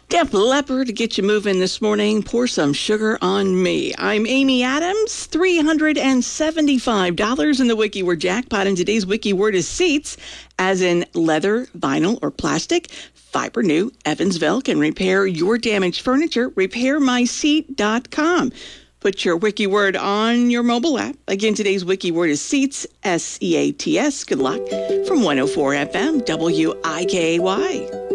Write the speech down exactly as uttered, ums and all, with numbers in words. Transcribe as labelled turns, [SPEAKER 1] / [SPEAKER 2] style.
[SPEAKER 1] Def Leppard to get you moving this morning. Pour some sugar on me. I'm Amy Adams. three hundred seventy-five dollars in the Wiki Word jackpot. And today's Wiki Word is seats, as in leather, vinyl, or plastic. Fiber New, Evansville can repair your damaged furniture. repair my seat dot com. Put your Wiki Word on your mobile app. Again, today's Wiki Word is seats, S E A T S. Good luck from one oh four F M, W I K A Y.